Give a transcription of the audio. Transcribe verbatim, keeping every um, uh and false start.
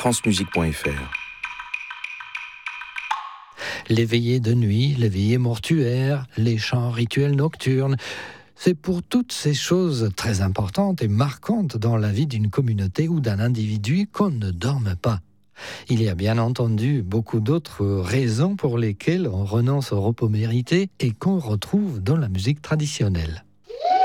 france musique point f r. Les veillées de nuit, les veillées mortuaires, les chants rituels nocturnes. C'est pour toutes ces choses très importantes et marquantes dans la vie d'une communauté ou d'un individu qu'on ne dorme pas. Il y a bien entendu beaucoup d'autres raisons pour lesquelles on renonce au repos mérité et qu'on retrouve dans la musique traditionnelle.